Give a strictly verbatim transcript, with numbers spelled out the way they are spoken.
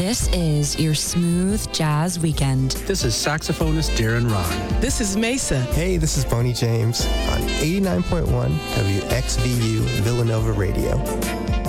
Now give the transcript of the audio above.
This is your smooth jazz weekend. This is saxophonist Darren Ron. This is Mesa. Hey, this is Bonnie James on eighty-nine point one W X V U Villanova Radio.